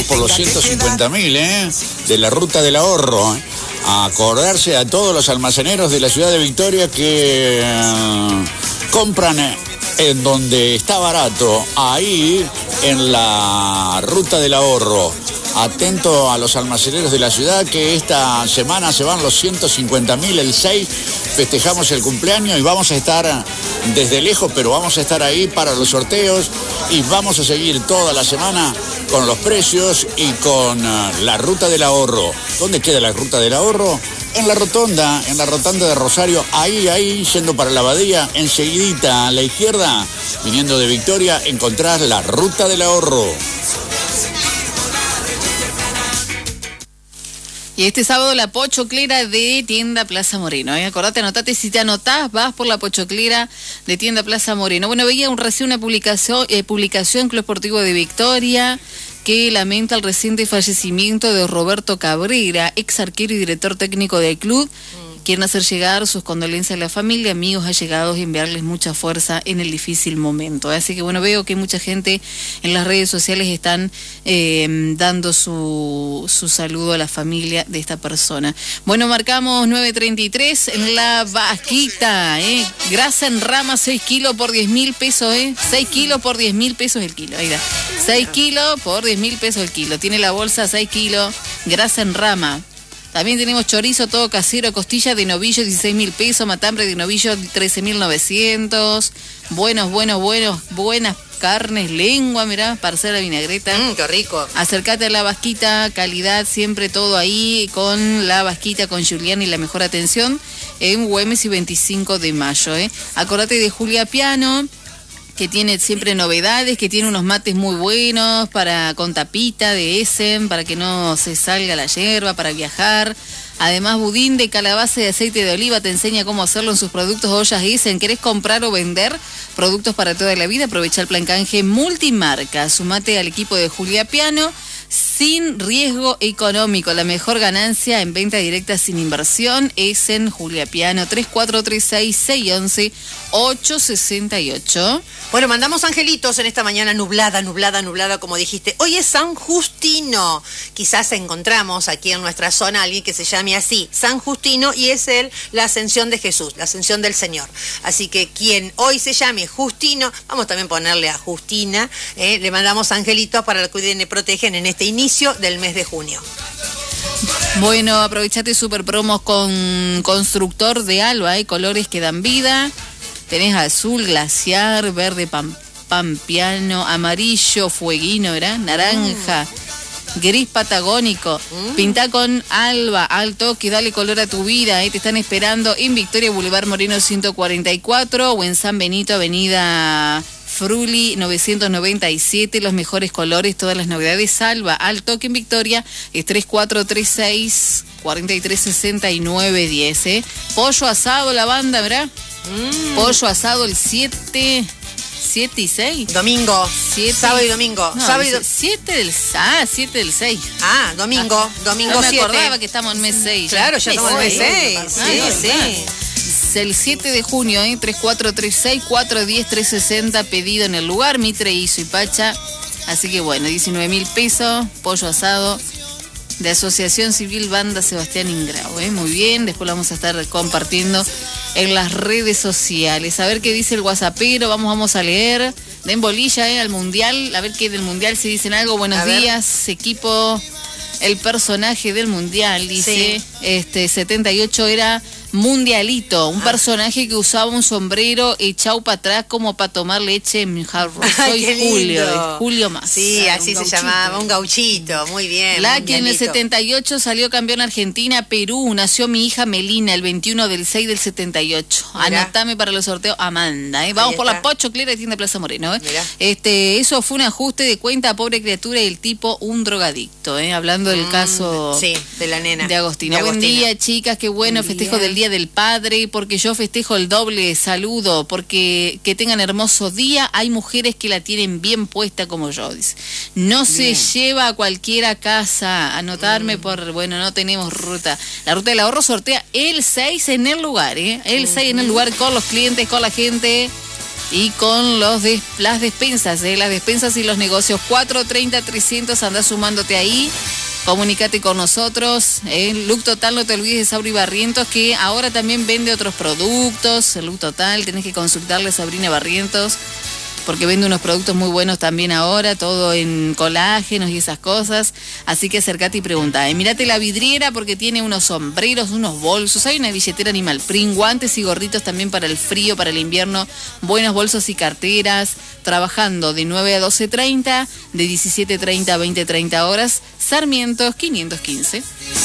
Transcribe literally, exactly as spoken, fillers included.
vamos por los ciento cincuenta mil, ¿eh? De la ruta del ahorro, ¿eh? A acordarse a todos los almaceneros de la ciudad de Victoria que eh, compran en donde está barato, ahí en la ruta del ahorro. Atento a los almaceneros de la ciudad que esta semana se van los ciento cincuenta mil, el seis festejamos el cumpleaños y vamos a estar desde lejos, pero vamos a estar ahí para los sorteos y vamos a seguir toda la semana con los precios y con uh, la ruta del ahorro. ¿Dónde queda la ruta del ahorro? En la rotonda, en la rotonda de Rosario, ahí, ahí, yendo para la abadía, enseguidita a la izquierda, viniendo de Victoria, encontrás la ruta del ahorro. Y este sábado la pochoclera de Tienda Plaza Moreno, ¿eh? Acordate, anotate, si te anotás, vas por la pochoclera de Tienda Plaza Moreno. Bueno, veía un, recién una publicación, eh, publicación Club Esportivo de Victoria, que lamenta el reciente fallecimiento de Roberto Cabrera, ex arquero y director técnico del club. Quieren hacer llegar sus condolencias a la familia, amigos, allegados y enviarles mucha fuerza en el difícil momento. Así que bueno, veo que mucha gente en las redes sociales están eh, dando su, su saludo a la familia de esta persona. Bueno, marcamos nueve treinta y tres en la vasquita, ¿eh? Grasa en rama, seis kilos por diez mil pesos, ¿eh? seis kilos por diez mil pesos el kilo, ahí da. seis kilos por diez mil pesos el kilo. Tiene la bolsa seis kilos, grasa en rama. También tenemos chorizo todo casero, costilla de novillo, dieciséis mil pesos, matambre de novillo, trece mil novecientos. Buenos, buenos, buenos, buenas carnes, lengua, mirá, parcela vinagreta. Mmm, qué rico. Acércate a la vasquita, calidad, siempre todo ahí con la vasquita, con Julián y la mejor atención en Güemes y veinticinco de mayo, ¿eh? Acordate de Julia Piano, que tiene siempre novedades, que tiene unos mates muy buenos para con tapita de Essen, para que no se salga la yerba, para viajar. Además, budín de calabaza y aceite de oliva te enseña cómo hacerlo en sus productos ollas Essen. ¿Querés comprar o vender productos para toda la vida? Aprovecha el plan canje multimarca. Sumate al equipo de Julia Piano sin riesgo económico. La mejor ganancia en venta directa sin inversión es en Julia Piano. Tres cuatro tres seis, seis uno uno, ocho seis ocho. Bueno, mandamos angelitos en esta mañana nublada, nublada, nublada, como dijiste. Hoy es San Justino. Quizás encontramos aquí en nuestra zona a alguien que se llame así, San Justino, y es él la ascensión de Jesús, la ascensión del Señor. Así que quien hoy se llame Justino, vamos también a ponerle a Justina, eh, le mandamos angelitos para que cuiden y protegen en este inicio del mes de junio. Bueno, aprovechate super promos con Constructor de Alba, ¿eh? Colores que dan vida. Tenés azul, glaciar, verde pam, pampiano, amarillo, fueguino, ¿verdad? Naranja, mm. gris patagónico. Mm. Pintá con Alba, al toque, dale color a tu vida. ¿eh? Te están esperando en Victoria, Boulevard Moreno ciento cuarenta y cuatro o en San Benito, Avenida Fruli novecientos noventa y siete. Los mejores colores, todas las novedades. Alba, al toque en Victoria, es tres cuatro tres seis, cuatro tres seis nueve uno cero. ¿eh? Pollo asado, la banda, ¿verdad? Mm. Pollo asado el siete, siete y seis. Domingo. siete, sábado y domingo. No, sábado y do... siete del, ah, siete del seis. Ah, domingo. Ah, domingo no me siete. acordaba que estamos en mes seis. Claro, ya estamos en mes seis. Sí, no, sí. Es el siete de junio, ¿eh? tres cuatro tres seis, cuatro uno cero, tres seis cero, pedido en el lugar, Mitre, Iso y Pacha. Así que bueno, diecinueve mil pesos, pollo asado de Asociación Civil Banda Sebastián Ingrao, ¿eh? Muy bien, después lo vamos a estar compartiendo en las redes sociales. A ver qué dice el WhatsAppero, vamos, vamos a leer. Den bolilla, ¿eh? Al Mundial, a ver qué del Mundial, si dicen algo. Buenos a días, ver. Equipo, el personaje del Mundial, dice, sí. este setenta y ocho era Mundialito, un ah. personaje que usaba un sombrero echado para atrás como para tomar leche en jarro. Soy Julio, Julio más. Sí, ah, así se gauchito. Llamaba, un gauchito, muy bien. La que en el setenta y ocho salió campeón Argentina, Perú, nació mi hija Melina el veintiuno del seis del setenta y ocho. Mirá. Anotame para los sorteos, Amanda. ¿eh? Vamos por la pochoclera de Tienda Plaza Moreno. ¿eh? Este, eso fue un ajuste de cuenta, pobre criatura, y el tipo un drogadicto. ¿eh? Hablando del mm, caso sí, de la nena. De Agostina. De Buen Agostina. día, chicas, qué bueno, Buen festejo día. del Día del Padre, porque yo festejo el doble, saludo, porque que tengan hermoso día. Hay mujeres que la tienen bien puesta como yo, dice. No bien. Se lleva a cualquiera casa. Anotarme mm. por, bueno, no tenemos ruta. La ruta del ahorro sortea el seis en el lugar, ¿eh? El uh-huh. seis en el lugar con los clientes, con la gente. y con los des, las despensas, ¿eh? las despensas y los negocios. Cuatro treinta trescientos, andá sumándote ahí. Comunicate con nosotros. ¿eh? Look Total, no te olvides de Sabri Barrientos, que ahora también vende otros productos. Look Total, tenés que consultarle a Sabrina Barrientos, porque vende unos productos muy buenos también ahora, todo en colágenos y esas cosas. Así que acercate y pregunta. Eh, mirate la vidriera porque tiene unos sombreros, unos bolsos. Hay una billetera Animal Print, guantes y gorritos también para el frío, para el invierno. Buenos bolsos y carteras. Trabajando de nueve a doce treinta, de diecisiete treinta a veinte treinta horas. Sarmientos quinientos quince.